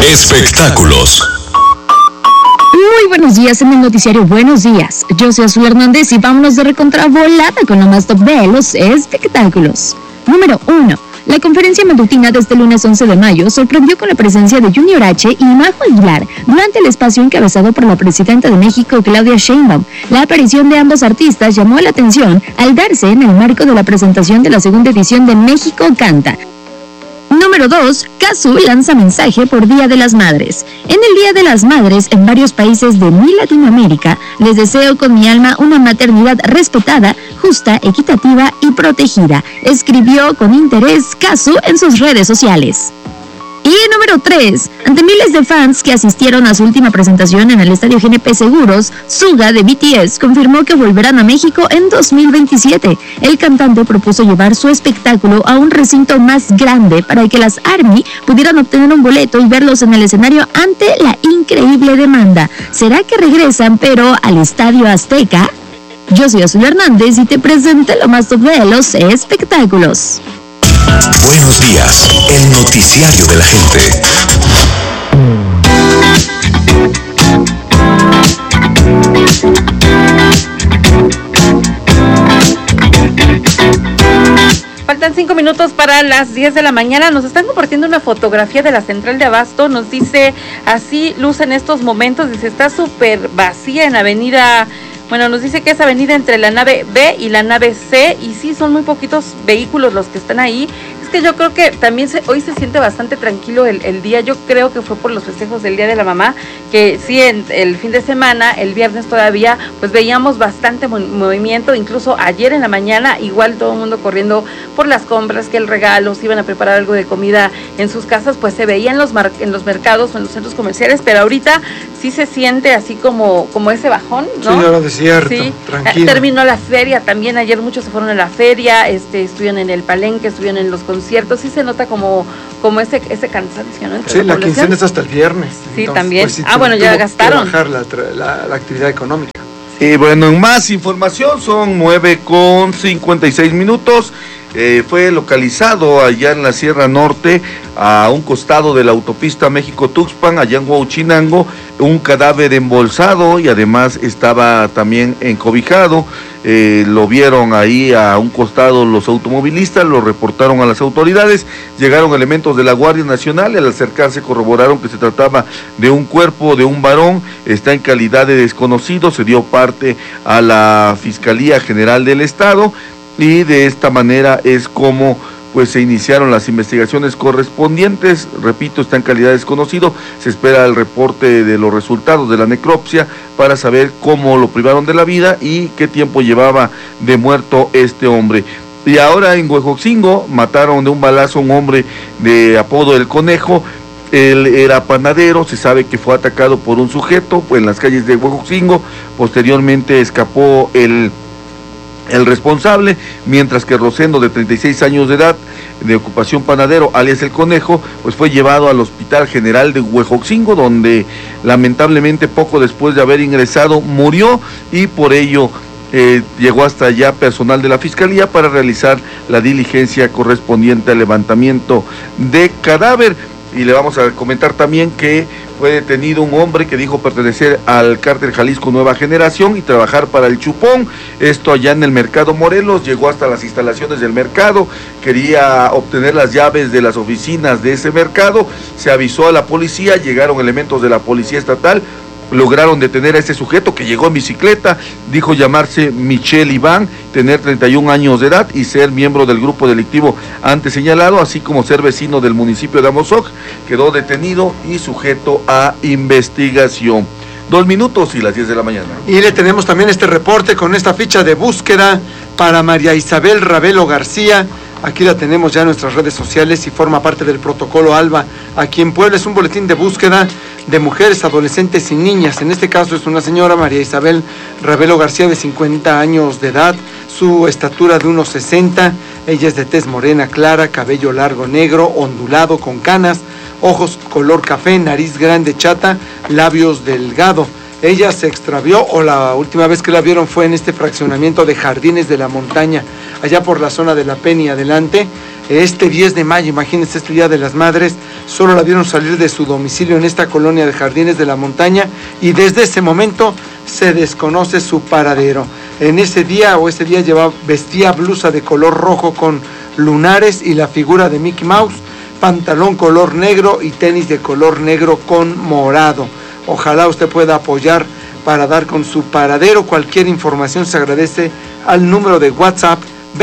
Espectáculos. Muy buenos días en el noticiario Buenos Días. Yo soy Azul Hernández y vámonos de recontravolada con lo más top de los espectáculos. Número 1. La conferencia matutina de este lunes 11 de mayo sorprendió con la presencia de Junior H y Majo Aguilar durante el espacio encabezado por la presidenta de México, Claudia Sheinbaum. La aparición de ambos artistas llamó la atención al darse en el marco de la presentación de la segunda edición de México Canta. Número 2. Cazzu lanza mensaje por Día de las Madres. En el Día de las Madres, en varios países de mi Latinoamérica, les deseo con mi alma una maternidad respetada, justa, equitativa y protegida, escribió con interés Cazzu en sus redes sociales. Y número 3. Ante miles de fans que asistieron a su última presentación en el estadio GNP Seguros, Suga de BTS confirmó que volverán a México en 2027. El cantante propuso llevar su espectáculo a un recinto más grande para que las ARMY pudieran obtener un boleto y verlos en el escenario ante la increíble demanda. ¿Será que regresan pero al Estadio Azteca? Yo soy Azul Hernández y te presento lo más top de los espectáculos. Buenos días, el noticiario de la gente. Faltan 5 minutos para las 10 de la mañana. Nos están compartiendo una fotografía de la central de Abasto. Nos dice, así luce en estos momentos. Dice, está súper vacía en avenida... Bueno, nos dice que es avenida entre la nave B y la nave C, y sí, son muy poquitos vehículos los que están ahí. Es que yo creo que también hoy se siente bastante tranquilo el día. Yo creo que fue por los festejos del Día de la Mamá, que sí, en el fin de semana, el viernes todavía, pues veíamos bastante movimiento. Incluso ayer en la mañana, igual todo el mundo corriendo por las compras, que el regalo, si iban a preparar algo de comida en sus casas, pues se veía en los mercados o en los centros comerciales, pero ahorita sí se siente así como ese bajón, ¿no? Sí, ahora desierto, sí. Tranquilo. Terminó la feria también, ayer muchos se fueron a la feria, estuvieron en el palenque, estuvieron en los conciertos, sí se nota como ese cansancio, ¿no? Sí, la quincena es hasta el viernes. Sí, entonces, también. Pues, sí, bueno, ya gastaron. Bajar la actividad económica. Y bueno, en más información, son 9:56. Fue localizado allá en la Sierra Norte, a un costado de la autopista México-Tuxpan, allá en Huauchinango, un cadáver embolsado y además estaba también encobijado. Lo vieron ahí a un costado los automovilistas, lo reportaron a las autoridades, llegaron elementos de la Guardia Nacional y al acercarse corroboraron que se trataba de un cuerpo de un varón, está en calidad de desconocido, se dio parte a la Fiscalía General del Estado. Y de esta manera es como pues se iniciaron las investigaciones correspondientes. Repito, está en calidad de desconocido, se espera el reporte de los resultados de la necropsia para saber cómo lo privaron de la vida y qué tiempo llevaba de muerto este hombre. Y ahora en Huejotzingo mataron de un balazo a un hombre de apodo El Conejo. Él era panadero, se sabe que fue atacado por un sujeto en las calles de Huejotzingo, posteriormente escapó el responsable, mientras que Rosendo, de 36 años de edad, de ocupación panadero, alias El Conejo, pues fue llevado al Hospital General de Huejotzingo, donde lamentablemente poco después de haber ingresado murió, y por ello llegó hasta allá personal de la Fiscalía para realizar la diligencia correspondiente al levantamiento de cadáver. Y le vamos a comentar también que fue detenido un hombre que dijo pertenecer al cártel Jalisco Nueva Generación y trabajar para el Chupón, esto allá en el Mercado Morelos. Llegó hasta las instalaciones del mercado, quería obtener las llaves de las oficinas de ese mercado, se avisó a la policía, llegaron elementos de la Policía Estatal, lograron detener a este sujeto que llegó en bicicleta, dijo llamarse Michelle Iván, tener 31 años de edad y ser miembro del grupo delictivo antes señalado, así como ser vecino del municipio de Amozoc. Quedó detenido y sujeto a investigación. 2 minutos y las 10 de la mañana. Y le tenemos también este reporte con esta ficha de búsqueda para María Isabel Ravelo García. Aquí la tenemos ya en nuestras redes sociales y forma parte del protocolo ALBA aquí en Puebla. Es un boletín de búsqueda de mujeres, adolescentes y niñas. En este caso es una señora, María Isabel Ravelo García, de 50 años de edad, su estatura de 1.60, ella es de tez morena clara, cabello largo negro, ondulado con canas, ojos color café, nariz grande chata, labios delgado. Ella se extravió, o la última vez que la vieron fue en este fraccionamiento de Jardines de la Montaña, allá por la zona de La Peña adelante. Este 10 de mayo, imagínense, este Día de las Madres, solo la vieron salir de su domicilio en esta colonia de Jardines de la Montaña y desde ese momento se desconoce su paradero. En ese día vestía blusa de color rojo con lunares y la figura de Mickey Mouse, pantalón color negro y tenis de color negro con morado. Ojalá usted pueda apoyar para dar con su paradero. Cualquier información se agradece al número de WhatsApp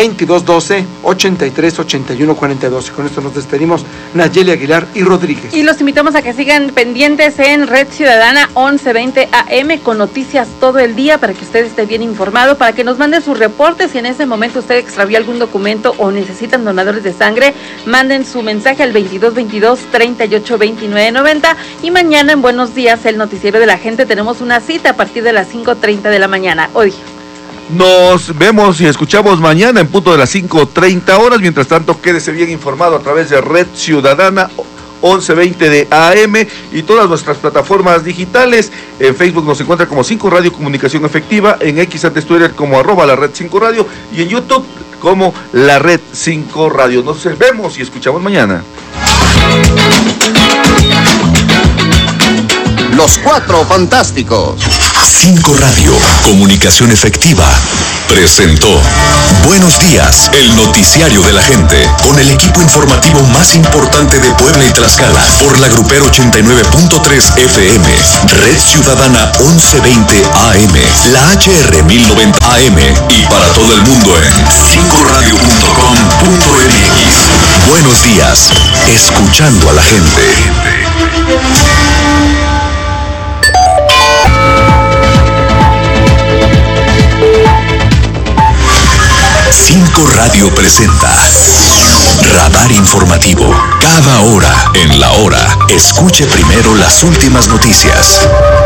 2212-838142. Con esto nos despedimos, Nayeli Aguilar y Rodríguez. Y los invitamos a que sigan pendientes en Red Ciudadana 1120 AM con noticias todo el día para que usted esté bien informado, para que nos mande sus reportes. Si en ese momento usted extravió algún documento o necesitan donadores de sangre, manden su mensaje al 2222-382990. Y mañana en Buenos Días, el noticiero de la gente, tenemos una cita a partir de las 5:30 de la mañana. Hoy nos vemos y escuchamos mañana en punto de las 5:30 horas. Mientras tanto, quédese bien informado a través de Red Ciudadana 1120 de AM y todas nuestras plataformas digitales. En Facebook nos encuentra como 5 Radio Comunicación Efectiva, en X antes Twitter como @la Red 5 Radio y en YouTube como la Red 5 Radio. Nos vemos y escuchamos mañana. Los Cuatro Fantásticos. 5 Radio, comunicación efectiva, presentó Buenos Días, el noticiario de la gente, con el equipo informativo más importante de Puebla y Tlaxcala, por la Grupero 89.3 FM, Red Ciudadana 1120 AM, la HR 1090 AM y para todo el mundo en 5radio.com.mx. Buenos Días, escuchando a la gente. 5 Radio presenta Radar Informativo. Cada hora, en la hora, escuche primero las últimas noticias.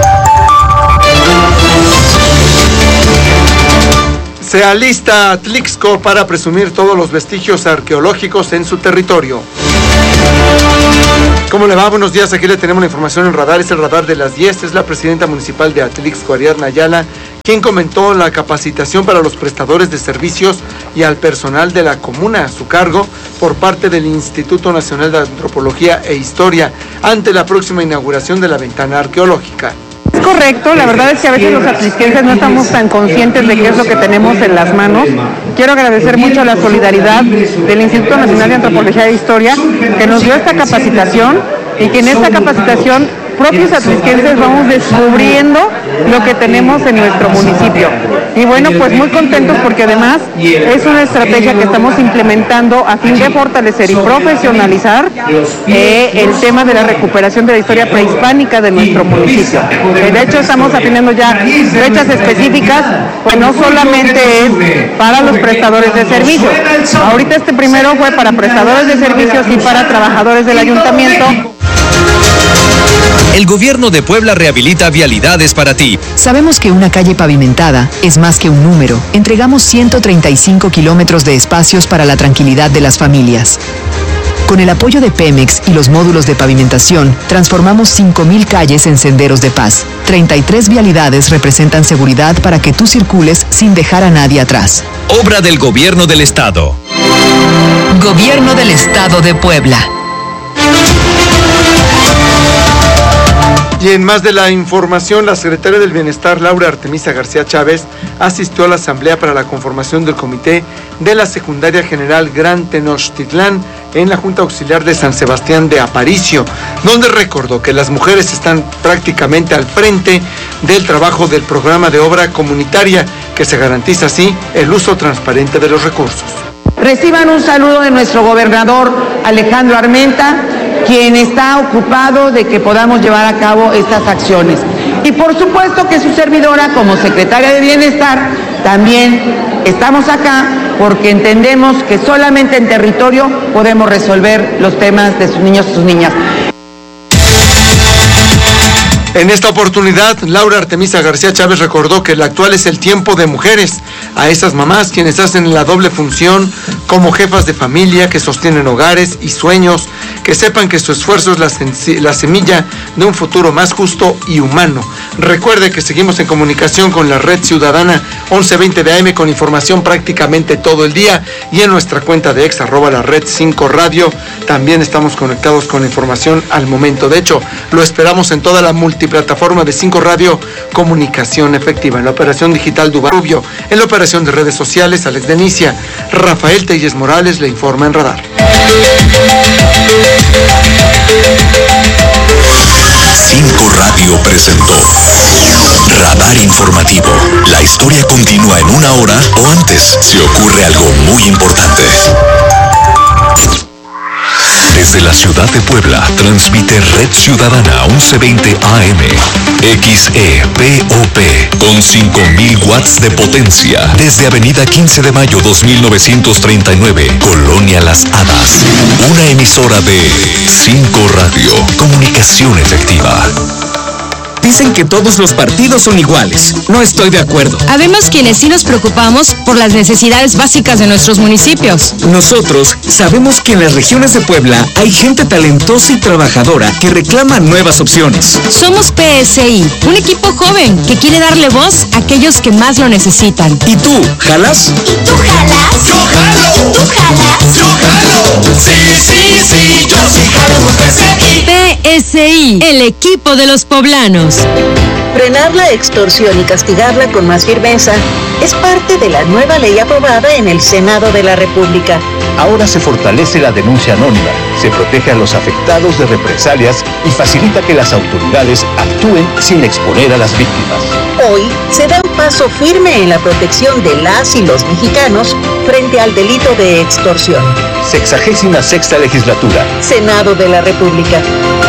Se alista Atlixco para presumir todos los vestigios arqueológicos en su territorio. ¿Cómo le va? Buenos días, aquí le tenemos la información en Radar, es el Radar de las 10, es la presidenta municipal de Atlixco, Ariadna Ayala, quien comentó la capacitación para los prestadores de servicios y al personal de la comuna a su cargo por parte del Instituto Nacional de Antropología e Historia ante la próxima inauguración de la ventana arqueológica. Es correcto, la verdad es que a veces los atlisquenses no estamos tan conscientes de qué es lo que tenemos en las manos. Quiero agradecer mucho la solidaridad del Instituto Nacional de Antropología e Historia que nos dio esta capacitación y que en esta capacitación propios atlisquenses vamos descubriendo lo que tenemos en nuestro municipio. Y bueno, pues muy contentos porque además es una estrategia que estamos implementando a fin de fortalecer y profesionalizar el tema de la recuperación de la historia prehispánica de nuestro municipio. De hecho, estamos afinando ya fechas específicas, pues no solamente es para los prestadores de servicios. Ahorita este primero fue para prestadores de servicios y para trabajadores del ayuntamiento. El gobierno de Puebla rehabilita vialidades para ti. Sabemos que una calle pavimentada es más que un número. Entregamos 135 kilómetros de espacios para la tranquilidad de las familias. Con el apoyo de Pemex y los módulos de pavimentación, transformamos 5,000 calles en senderos de paz. 33 vialidades representan seguridad para que tú circules sin dejar a nadie atrás. Obra del Gobierno del Estado. Gobierno del Estado de Puebla. Y en más de la información, la secretaria del Bienestar, Laura Artemisa García Chávez, asistió a la asamblea para la conformación del comité de la Secundaria General Gran Tenochtitlán en la Junta Auxiliar de San Sebastián de Aparicio, donde recordó que las mujeres están prácticamente al frente del trabajo del programa de obra comunitaria, que se garantiza así el uso transparente de los recursos. Reciban un saludo de nuestro gobernador Alejandro Armenta, quien está ocupado de que podamos llevar a cabo estas acciones. Y por supuesto que su servidora, como secretaria de Bienestar, también estamos acá porque entendemos que solamente en territorio podemos resolver los temas de sus niños y sus niñas. En esta oportunidad, Laura Artemisa García Chávez recordó que el actual es el tiempo de mujeres, a esas mamás quienes hacen la doble función como jefas de familia, que sostienen hogares y sueños, que sepan que su esfuerzo es la semilla de un futuro más justo y humano. Recuerde que seguimos en comunicación con la Red Ciudadana 1120 de AM con información prácticamente todo el día, y en nuestra cuenta de ex @ la Red 5 Radio también estamos conectados con información al momento. De hecho, lo esperamos en toda la multiplataforma de 5 Radio, comunicación efectiva. En la operación digital Dubán Rubio, en la operación de redes sociales Alex Denicia, Rafael Telles Morales le informa en Radar. 5 Radio presentó Radar Informativo. La historia continúa en una hora o antes si ocurre algo muy importante. Desde la ciudad de Puebla, transmite Red Ciudadana 1120 AM, XEPOP, con 5.000 watts de potencia, desde Avenida 15 de Mayo 2939, Colonia Las Hadas. Una emisora de 5 Radio, comunicación efectiva. Dicen que todos los partidos son iguales. No estoy de acuerdo. Habemos quienes sí nos preocupamos por las necesidades básicas de nuestros municipios. Nosotros sabemos que en las regiones de Puebla hay gente talentosa y trabajadora que reclama nuevas opciones. Somos PSI, un equipo joven que quiere darle voz a aquellos que más lo necesitan. ¿Y tú, jalas? ¿Y tú jalas? Yo jalo. ¿Tú jalas? Yo jalo. Sí, yo sí jalo con PSI, el equipo de los poblanos. Frenar la extorsión y castigarla con más firmeza es parte de la nueva ley aprobada en el Senado de la República. Ahora se fortalece la denuncia anónima, se protege a los afectados de represalias y facilita que las autoridades actúen sin exponer a las víctimas. Hoy se da un paso firme en la protección de las y los mexicanos frente al delito de extorsión. 66ª Legislatura. Senado de la República.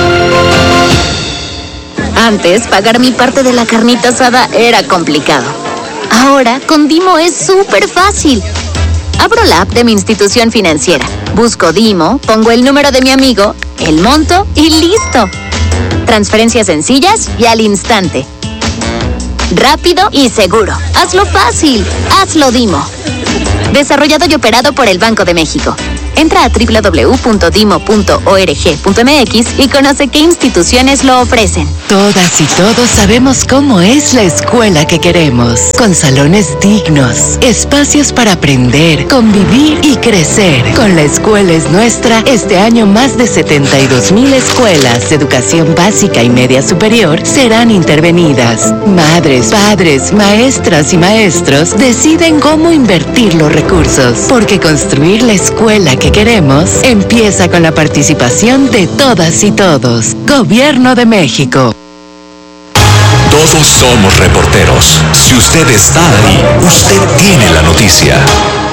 Antes, pagar mi parte de la carnita asada era complicado. Ahora, con Dimo es súper fácil. Abro la app de mi institución financiera, busco Dimo, pongo el número de mi amigo, el monto y listo. Transferencias sencillas y al instante. Rápido y seguro. Hazlo fácil. Hazlo Dimo. Desarrollado y operado por el Banco de México. Entra a www.dimo.org.mx y conoce qué instituciones lo ofrecen. Todas y todos sabemos cómo es la escuela que queremos. Con salones dignos, espacios para aprender, convivir y crecer. Con La Escuela es Nuestra, este año más de 72,000 escuelas de educación básica y media superior serán intervenidas. Madres, padres, maestras y maestros deciden cómo invertir los recursos. Porque construir la escuela que queremos empieza con la participación de todas y todos. Gobierno de México. Todos somos reporteros. Si usted está ahí, usted tiene la noticia.